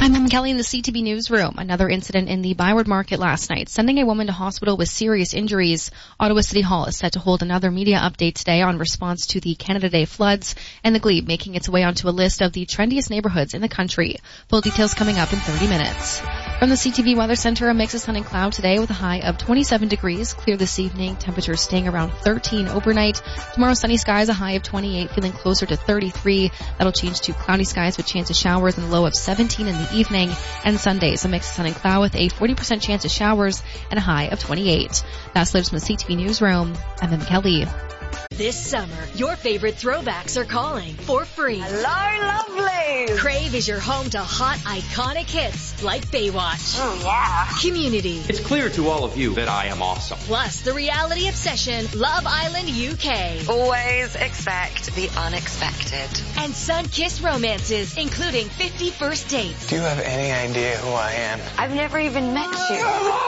I'm Mom Kelly in the CTV Newsroom. Another incident in the Byward Market last night, sending a woman to hospital with serious injuries. Ottawa City Hall is set to hold another media update today on response to the Canada Day floods, and the Glebe making its way onto a list of the trendiest neighborhoods in the country. Full details coming up in 30 minutes. From the CTV Weather Center, a mix of sun and cloud today with a high of 27 degrees. Clear this evening, temperatures staying around 13 overnight. Tomorrow, sunny skies, a high of 28, feeling closer to 33. That'll change to cloudy skies with chance of showers and a low of 17 in the evening. And Sundays, a mix of sun and cloud with a 40% chance of showers and a high of 28. That's Lives from the CTV Newsroom. I'm Mom Kelly. This summer, your favorite throwbacks are calling for free. Hello, lovely! Crave is your home to hot, iconic hits like Baywatch. Oh, yeah. Community. It's clear to all of you that I am awesome. Plus, the reality obsession, Love Island UK. Always expect the unexpected. And sun-kissed romances, including 50 First Dates. Do you have any idea who I am? I've never even met you.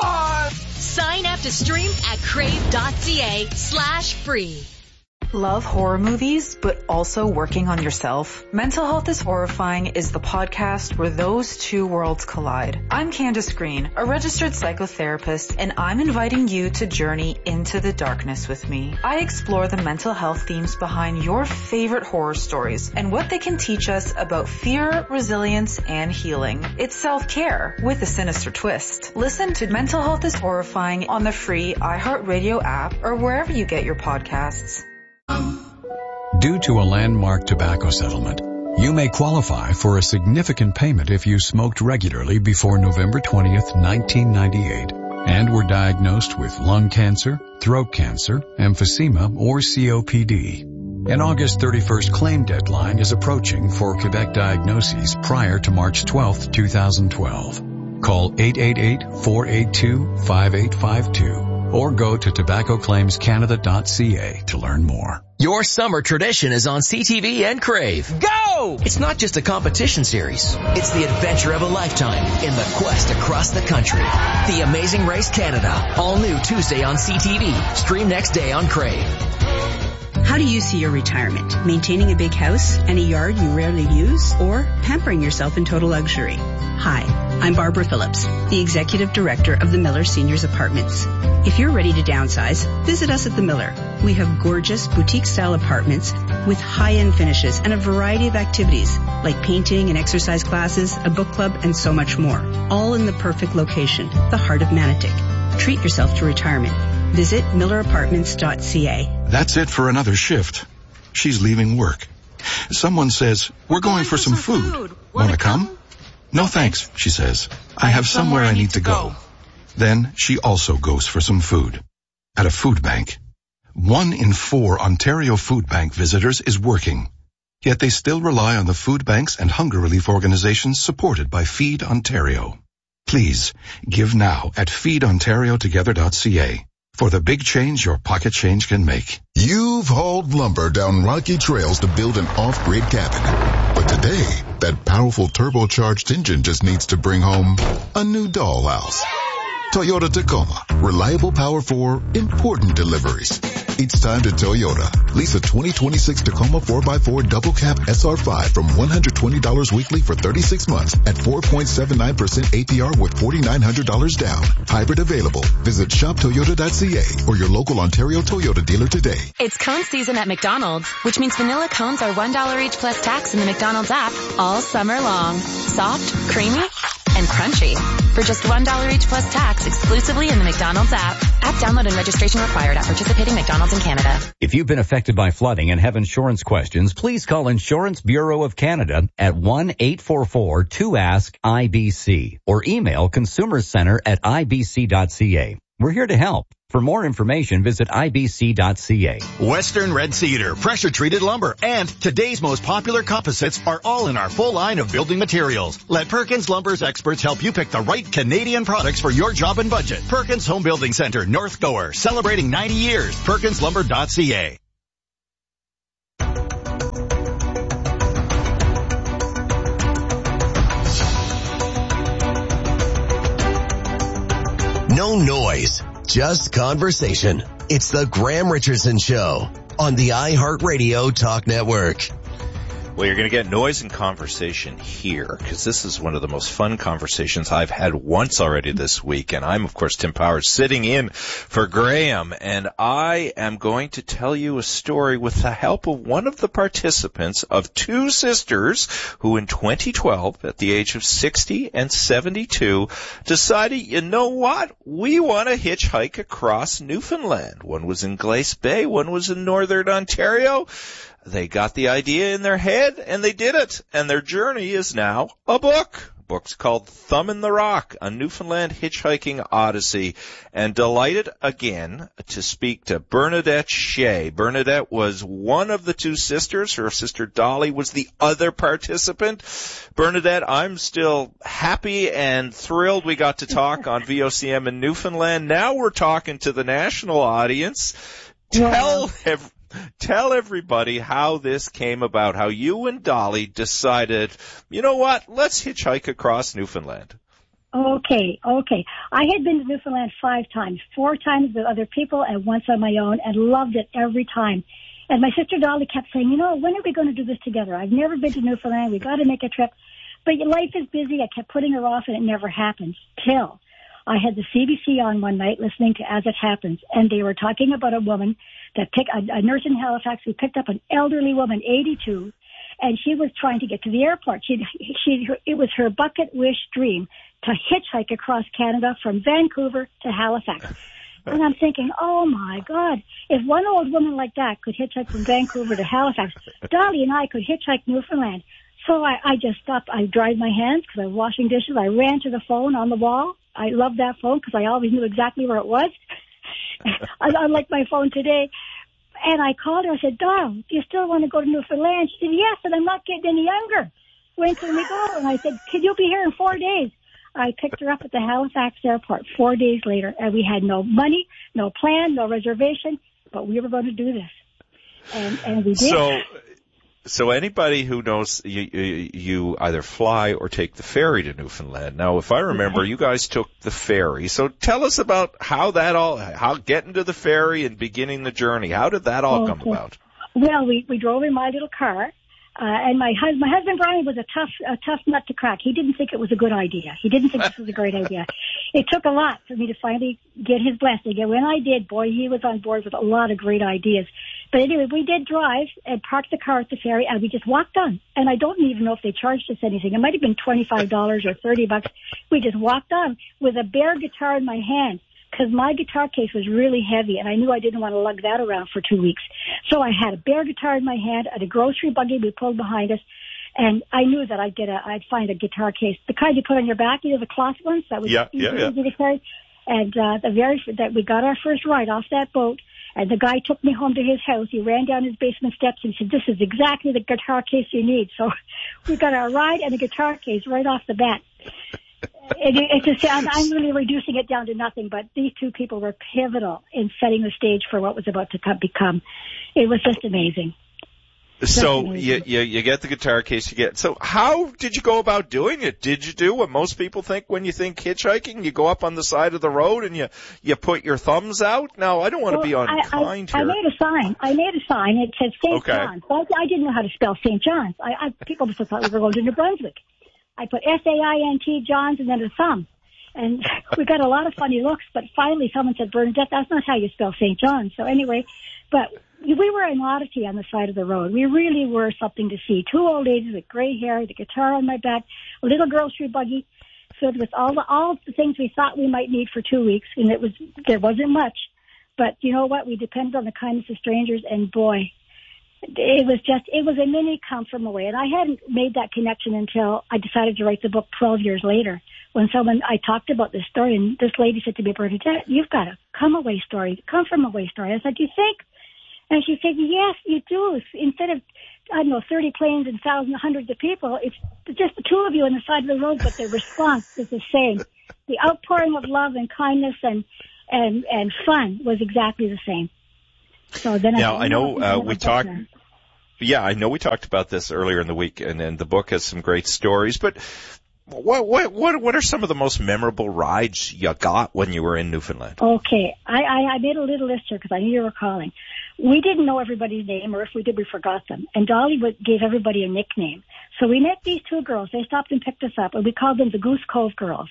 Sign up to stream at crave.ca/free. Love horror movies, but also working on yourself? Mental Health is Horrifying is the podcast where those two worlds collide. I'm Candace Green, a registered psychotherapist, and I'm inviting you to journey into the darkness with me. I explore the mental health themes behind your favorite horror stories and what they can teach us about fear, resilience, and healing. It's self-care with a sinister twist. Listen to Mental Health is Horrifying on the free iHeartRadio app or wherever you get your podcasts. Due to a landmark tobacco settlement, you may qualify for a significant payment if you smoked regularly before November 20th, 1998, and were diagnosed with lung cancer, throat cancer, emphysema, or COPD. An August 31st claim deadline is approaching for Quebec diagnoses prior to March 12th, 2012. Call 888-482-5852 or go to tobaccoclaimscanada.ca to learn more. Your summer tradition is on CTV and Crave. Go! It's not just a competition series. It's the adventure of a lifetime in the quest across the country. The Amazing Race Canada. All new Tuesday on CTV. Stream next day on Crave. How do you see your retirement? Maintaining a big house and a yard you rarely use, or pampering yourself in total luxury? Hi, I'm Barbara Phillips, the Executive Director of the Miller Seniors Apartments. If you're ready to downsize, visit us at the Miller. We have gorgeous boutique-style apartments with high-end finishes and a variety of activities like painting and exercise classes, a book club, and so much more. All in the perfect location, the heart of Manotick. Treat yourself to retirement. Visit millerapartments.ca. That's it for another shift. She's leaving work. Someone says, "We're going for some food. Wanna come?" "No thanks," she says. "I have somewhere I need to go." Then she also goes for some food. At a food bank. 1 in 4 Ontario Food Bank visitors is working. Yet they still rely on the food banks and hunger relief organizations supported by Feed Ontario. Please, give now at feedontariotogether.ca. For the big change your pocket change can make. You've hauled lumber down rocky trails to build an off-grid cabin. But today, that powerful turbocharged engine just needs to bring home a new dollhouse. Toyota Tacoma. Reliable power for important deliveries. It's time to Toyota. Lease a 2026 Tacoma 4x4 double cab SR5 from $120 weekly for 36 months at 4.79% APR with $4,900 down. Hybrid available. Visit shoptoyota.ca or your local Ontario Toyota dealer today. It's cone season at McDonald's, which means vanilla cones are $1 each plus tax in the McDonald's app all summer long. Soft, creamy, and crunchy. For just $1 each plus tax exclusively in the McDonald's app. App download and registration required at participating McDonald's in Canada. If you've been affected by flooding and have insurance questions, please call Insurance Bureau of Canada at 1-844-2ASK-IBC or email consumercenter@ibc.ca. We're here to help. For more information, visit ibc.ca. Western Red Cedar, pressure-treated lumber, and today's most popular composites are all in our full line of building materials. Let Perkins Lumber's experts help you pick the right Canadian products for your job and budget. Perkins Home Building Center, North Gower, celebrating 90 years. PerkinsLumber.ca. No noise, just conversation. It's the Graham Richardson Show on the iHeartRadio Talk Network. Well, you're going to get noise and conversation here, because this is one of the most fun conversations I've had once already this week. And I'm, of course, Tim Powers, sitting in for Graham. And I am going to tell you a story with the help of one of the participants of two sisters who in 2012, at the age of 60 and 72, decided, you know what? We want to hitchhike across Newfoundland. One was in Glace Bay, one was in Northern Ontario. They got the idea in their head, and they did it. And their journey is now a book. The book's called Thumb in the Rock, a Newfoundland Hitchhiking Odyssey. And delighted again to speak to Bernadette Shea. Bernadette was one of the two sisters. Her sister Dolly was the other participant. Bernadette, I'm still happy and thrilled we got to talk on VOCM in Newfoundland. Now we're talking to the national audience. Tell everybody how this came about, how you and Dolly decided, you know what, let's hitchhike across Newfoundland. Okay. I had been to Newfoundland 5 times, 4 times with other people and once on my own, and loved it every time. And my sister Dolly kept saying, you know, when are we going to do this together? I've never been to Newfoundland. We've got to make a trip. But life is busy. I kept putting her off, and it never happened. Till I had the CBC on one night listening to As It Happens, and they were talking about a woman that picked a nurse in Halifax who picked up an elderly woman, 82, and she was trying to get to the airport. It was her bucket wish dream to hitchhike across Canada from Vancouver to Halifax. And I'm thinking, oh my God, if one old woman like that could hitchhike from Vancouver to Halifax, Dolly and I could hitchhike Newfoundland. So I just stopped. I dried my hands because I was washing dishes. I ran to the phone on the wall. I love that phone because I always knew exactly where it was. Unlike my phone today. And I called her. I said, Doll, do you still want to go to Newfoundland? She said, yes, and I'm not getting any younger. When can we go? And I said, could you be here in 4 days? I picked her up at the Halifax airport 4 days later, and we had no money, no plan, no reservation, but we were going to do this. And we did. So anybody who knows you either fly or take the ferry to Newfoundland. Now, if I remember, you guys took the ferry. So tell us about how getting to the ferry and beginning the journey. How did that all come about? Well, we drove in my little car. And my husband Brian was a tough nut to crack. He didn't think it was a good idea. He didn't think this was a great idea. It took a lot for me to finally get his blessing. And when I did, boy, he was on board with a lot of great ideas. But anyway, we did drive and parked the car at the ferry, and we just walked on. And I don't even know if they charged us anything. It might have been $25 or $30. We just walked on with a bare guitar in my hand, because my guitar case was really heavy, and I knew I didn't want to lug that around for 2 weeks. So I had a bare guitar in my hand at a grocery buggy we pulled behind us, and I knew that I'd find a guitar case, the kind you put on your back, the cloth ones that was easy to carry. And that we got our first ride off that boat, and the guy took me home to his house. He ran down his basement steps and said, "This is exactly the guitar case you need." So we got our ride and a guitar case right off the bat. I'm really reducing it down to nothing, but these two people were pivotal in setting the stage for what was about to become. It was just amazing. So you get the guitar case, so how did you go about doing it? Did you do what most people think when you think hitchhiking? You go up on the side of the road and you put your thumbs out? Now, I don't want to be unkind here. I made a sign. It said St. John's. Well, I didn't know how to spell St. John's. People just thought we were going to New Brunswick. I put SAINT Johns and then a thumb. And we got a lot of funny looks, but finally someone said, Bernadette, that's not how you spell St. John's. So anyway, but we were an oddity on the side of the road. We really were something to see. 2 old ladies with gray hair, the guitar on my back, a little grocery buggy filled with all the things we thought we might need for 2 weeks. And there wasn't much. But you know what? We depended on the kindness of strangers, and boy, it was a mini come from away. And I hadn't made that connection until I decided to write the book 12 years later, when I talked about this story, and this lady said to me, Bernadette, you've got a come from away story. I said, you think? And she said, yes, you do. Instead of, 30 planes and thousands, hundreds of people, it's just the 2 of you on the side of the road, but the response is the same. The outpouring of love and kindness and fun was exactly the same. So then I know we talked. Yeah, I know we talked about this earlier in the week, and the book has some great stories. But What are some of the most memorable rides you got when you were in Newfoundland? Okay, I made a little list here because I knew you were calling. We didn't know everybody's name, or if we did, we forgot them. And Dolly gave everybody a nickname. So we met these two girls. They stopped and picked us up, and we called them the Goose Cove Girls.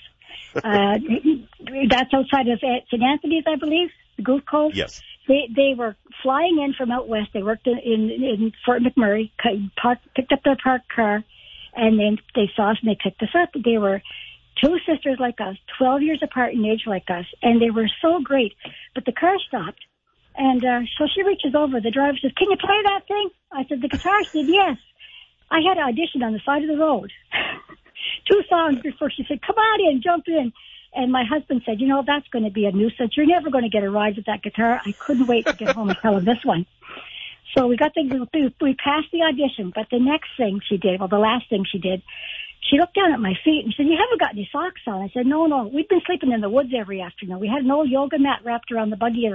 That's outside of St. Anthony's, I believe, the Goose Cove. Yes. They were flying in from out west. They worked in Fort McMurray, picked up their parked car, and then they saw us and they picked us up. They were two sisters like us, 12 years apart in age like us, and they were so great. But the car stopped, and so she reaches over. The driver says, "Can you play that thing?" I said, "The guitar?" She said, "Yes." I had an audition on the side of the road. 2 songs before she said, "Come on in, jump in." And my husband said, "You know, that's going to be a nuisance. You're never going to get a ride with that guitar." I couldn't wait to get home and tell her this one. So we passed the audition, but the next thing she did, well, the last thing she did, she looked down at my feet and said, "You haven't got any socks on." I said, No, we've been sleeping in the woods every afternoon. We had an old yoga mat wrapped around the buggy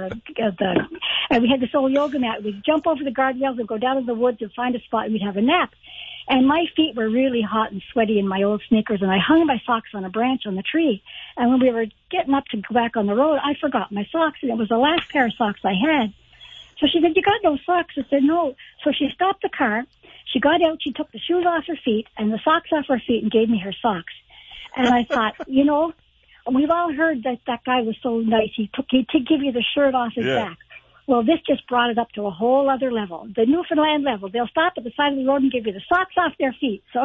and we had this old yoga mat. We'd jump over the guardrails and go down to the woods and find a spot and we'd have a nap. And my feet were really hot and sweaty in my old sneakers, and I hung my socks on a branch on the tree. And when we were getting up to go back on the road, I forgot my socks, and it was the last pair of socks I had. So she said, "You got no socks?" I said, "No." So she stopped the car. She got out. She took the shoes off her feet and the socks off her feet and gave me her socks. And I thought, you know, we've all heard that guy was so nice. He'd give you the shirt off his back. Well, this just brought it up to a whole other level, the Newfoundland level. They'll stop at the side of the road and give you the socks off their feet. So,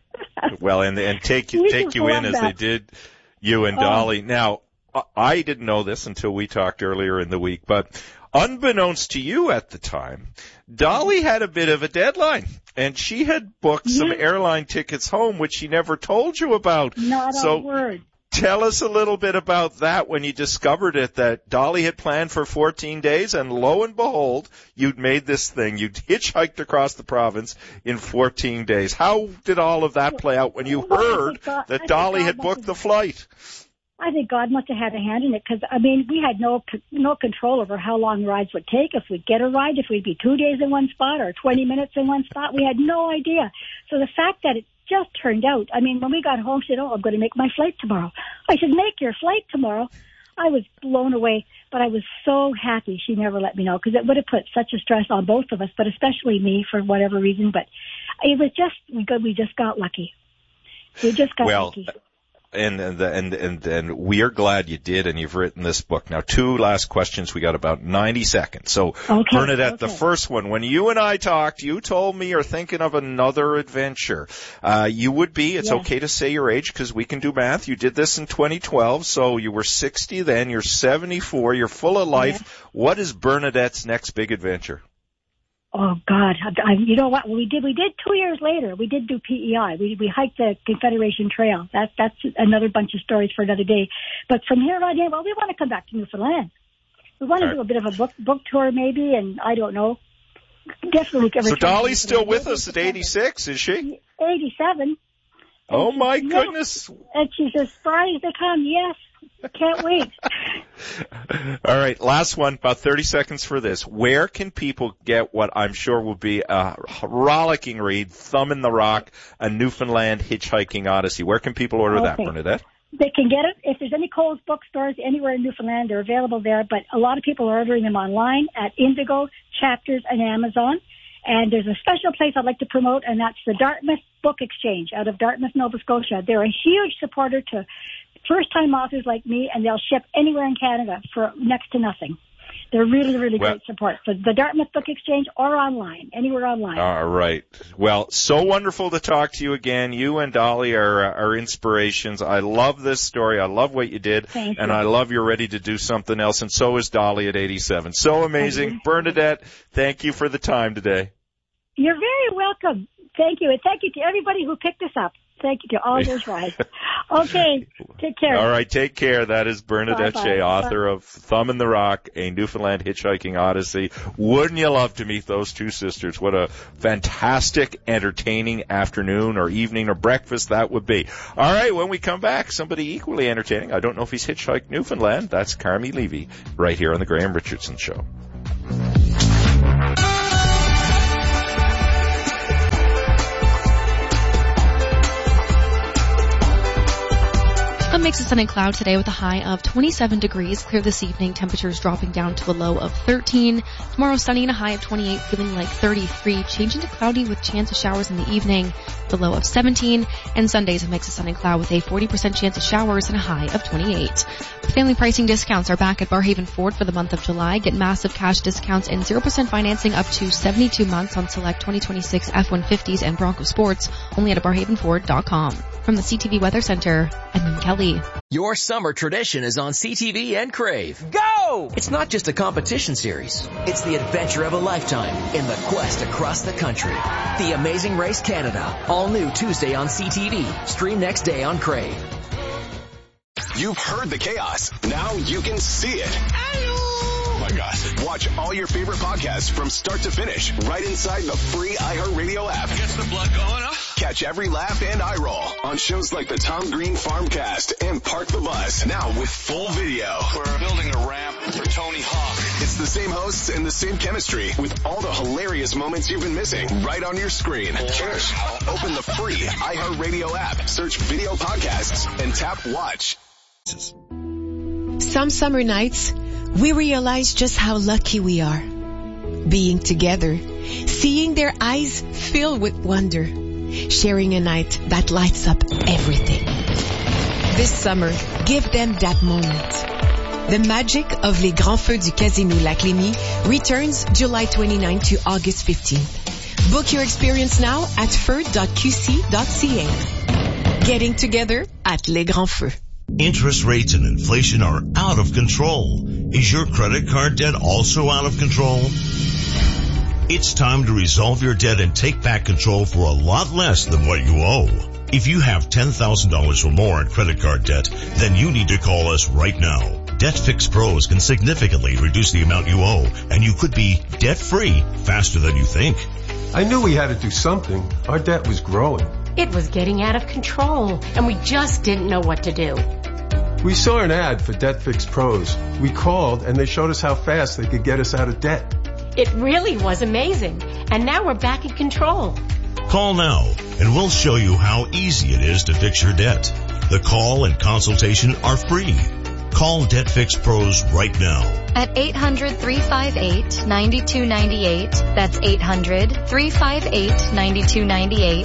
well, and take you in as they did you and Dolly. Now, I didn't know this until we talked earlier in the week, but unbeknownst to you at the time, Dolly had a bit of a deadline, and she had booked some airline tickets home, which she never told you about. Not a word. Tell us a little bit about that when you discovered it, that Dolly had planned for 14 days, and lo and behold, you'd made this thing. You'd hitchhiked across the province in 14 days. How did all of that play out when you heard that Dolly had booked the flight? I think God must have had a hand in it because, I mean, we had no control over how long rides would take, if we'd get a ride, if we'd be 2 days in one spot or 20 minutes in one spot. We had no idea. So the fact that it just turned out, I mean, when we got home, she said, "Oh, I'm going to make my flight tomorrow." I said, "Make your flight tomorrow." I was blown away, but I was so happy she never let me know because it would have put such a stress on both of us, but especially me for whatever reason. But it was just, we just got lucky. We just got lucky. And we are glad you did, and you've written this book. Now, 2 last questions. We got about 90 seconds. So, Bernadette, the first one, when you and I talked, you told me you're thinking of another adventure. You would be, it's okay to say your age because we can do math. You did this in 2012, so you were 60 then, you're 74, you're full of life. Yeah. What is Bernadette's next big adventure? Oh God! You know what? We did 2 years later. We did do PEI. We hiked the Confederation Trail. That's another bunch of stories for another day. But from here on in, well, we want to come back to Newfoundland. We want to do a bit of a book tour, maybe, and I don't know. Definitely. So Dolly's still with us at 86, is she? 87. Oh my goodness! And she's as spry as they come. Yes. I can't wait. All right, last one, about 30 seconds for this. Where can people get what I'm sure will be a rollicking read, Thumb in the Rock, a Newfoundland Hitchhiking Odyssey? Where can people order that, Bernadette? They can get it. If there's any Coles bookstores anywhere in Newfoundland, they're available there. But a lot of people are ordering them online at Indigo, Chapters, and Amazon. And there's a special place I'd like to promote, and that's the Dartmouth Book Exchange out of Dartmouth, Nova Scotia. They're a huge supporter to first-time authors like me, and they'll ship anywhere in Canada for next to nothing. They're really, really great support for the Dartmouth Book Exchange or online, anywhere online. All right. Well, so wonderful to talk to you again. You and Dolly are inspirations. I love this story. I love what you did. Thank and you. I love you're ready to do something else, and so is Dolly at 87. So amazing. Bernadette, thank you for the time today. You're very welcome. Thank you. And thank you to everybody who picked us up. Thank you to all those rides. Okay, take care. All right, take care. That is Bernadette Shea, author of Thumb in the Rock, a Newfoundland Hitchhiking Odyssey. Wouldn't you love to meet those two sisters? What a fantastic, entertaining afternoon or evening or breakfast that would be. All right, when we come back, somebody equally entertaining. I don't know if he's hitchhiked Newfoundland. That's Carmi Levy, right here on the Graham Richardson Show. A mix of sun and cloud today with a high of 27 degrees. Clear this evening. Temperatures dropping down to a low of 13. Tomorrow sunny and a high of 28, feeling like 33. Changing to cloudy with chance of showers in the evening. The low of 17. And Sunday's a mix of sun and cloud with a 40% chance of showers and a high of 28. Family pricing discounts are back at Barhaven Ford for the month of July. Get massive cash discounts and 0% financing up to 72 months on select 2026 F-150s and Bronco Sports. Only at barhavenford.com. From the CTV Weather Center, Edmund Kelly. Your summer tradition is on CTV and Crave. Go! It's not just a competition series. It's the adventure of a lifetime in the quest across the country. The Amazing Race Canada. All new Tuesday on CTV. Stream next day on Crave. You've heard the chaos. Now you can see it. Oh my gosh. Watch all your favorite podcasts from start to finish right inside the free iHeartRadio app. Gets the blood going up. Catch every laugh and eye roll on shows like the Tom Green Farmcast and Park the Bus. Now with full video. We're building a ramp for Tony Hawk. It's the same hosts and the same chemistry with all the hilarious moments you've been missing right on your screen. Cheers. Open the free iHeartRadio app, search video podcasts, and tap watch. Some summer nights, we realize just how lucky we are. Being together, seeing their eyes filled with wonder, sharing a night that lights up everything. This summer, give them that moment. The magic of Les Grands Feux du Casino Lac Lémy returns July 29 to August 15th. Book your experience now at feu.qc.ca. Getting together at Les Grands Feux. Interest rates and inflation are out of control. Is your credit card debt also out of control? It's time to resolve your debt and take back control for a lot less than what you owe. If you have $10,000 or more in credit card debt, then you need to call us right now. Debt Fix Pros can significantly reduce the amount you owe, and you could be debt-free faster than you think. I knew we had to do something. Our debt was growing. It was getting out of control, and we just didn't know what to do. We saw an ad for Debt Fix Pros. We called, and they showed us how fast they could get us out of debt. It really was amazing, and now we're back in control. Call now, and we'll show you how easy it is to fix your debt. The call and consultation are free. Call Debt Fix Pros right now. At 800-358-9298. That's 800-358-9298.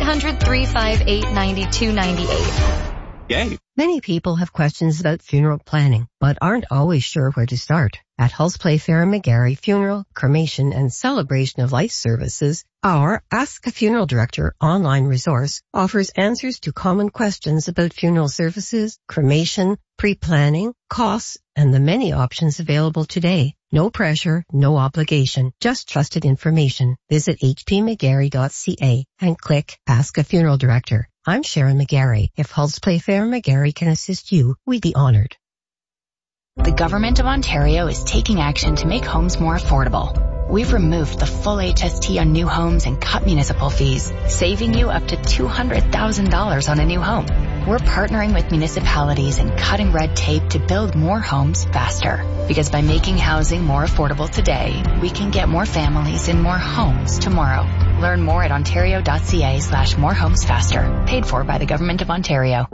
800-358-9298. Yay. Many people have questions about funeral planning, but aren't always sure where to start. At Hulse Playfair & McGarry Funeral, Cremation, and Celebration of Life Services, our Ask a Funeral Director online resource offers answers to common questions about funeral services, cremation, pre-planning, costs, and the many options available today. No pressure, no obligation, just trusted information. Visit hpmcgarry.ca and click Ask a Funeral Director. I'm Sharon McGarry. If Hulse Playfair & McGarry can assist you, we'd be honored. The Government of Ontario is taking action to make homes more affordable. We've removed the full HST on new homes and cut municipal fees, saving you up to $200,000 on a new home. We're partnering with municipalities and cutting red tape to build more homes faster. Because by making housing more affordable today, we can get more families in more homes tomorrow. Learn more at ontario.ca/morehomesfaster. Paid for by the Government of Ontario.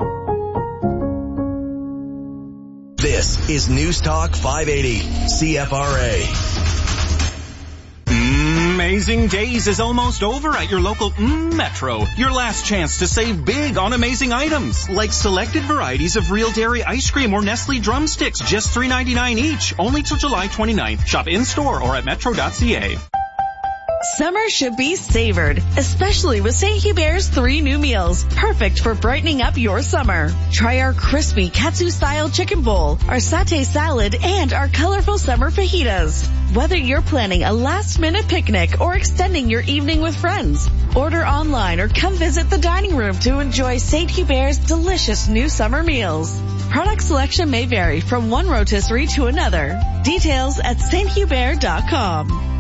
This is News Talk 580, CFRA. Amazing Days is almost over at your local Metro. Your last chance to save big on amazing items, like selected varieties of Real Dairy ice cream or Nestle drumsticks, just $3.99 each, only till July 29th. Shop in-store or at metro.ca. Summer should be savored, especially with St. Hubert's 3 new meals, perfect for brightening up your summer. Try our crispy katsu-style chicken bowl, our satay salad, and our colorful summer fajitas. Whether you're planning a last-minute picnic or extending your evening with friends, order online or come visit the dining room to enjoy St. Hubert's delicious new summer meals. Product selection may vary from one rotisserie to another. Details at sthubert.com.